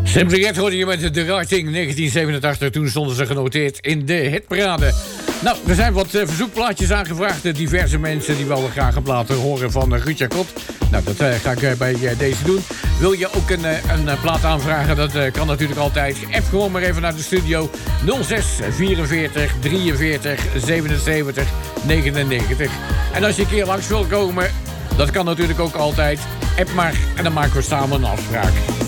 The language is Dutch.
Simply Red hoorde je met de Writing 1987. Toen stonden ze genoteerd in de hitparade. Nou, er zijn wat verzoekplaatjes aangevraagd. Diverse mensen die wel graag een plaat horen van Ruud Jacot. Nou, dat ga ik bij deze doen. Wil je ook een plaat aanvragen? Dat kan natuurlijk altijd. App gewoon maar even naar de studio. 06 44 43 77 99. En als je een keer langs wil komen, dat kan natuurlijk ook altijd. App maar en dan maken we samen een afspraak.